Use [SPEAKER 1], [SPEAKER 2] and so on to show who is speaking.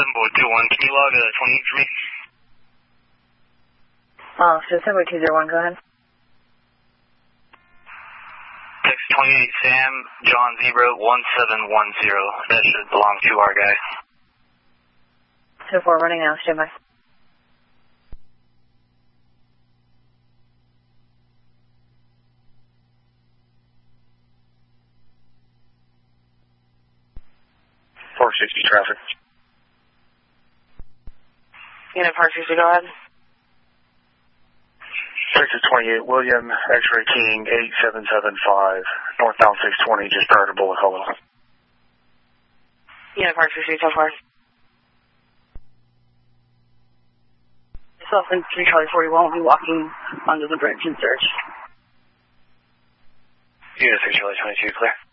[SPEAKER 1] 7.21, can you log 28 for me?
[SPEAKER 2] So 7.201, go ahead.
[SPEAKER 1] Text 28 Sam, John Zebra 1710. That should belong to our guy.
[SPEAKER 2] 2-4, running now, stand by.
[SPEAKER 1] Park 60 traffic.
[SPEAKER 2] Unit Park 60, go ahead.
[SPEAKER 1] Texas 28, William, X-Ray King, 8775, northbound 620, just prior to Bullet Hollow.
[SPEAKER 2] Unit Park 60, so far. Yourself and 3 Charlie 40 won't be walking under the bridge in search.
[SPEAKER 1] Unit 6 Charlie 22, clear.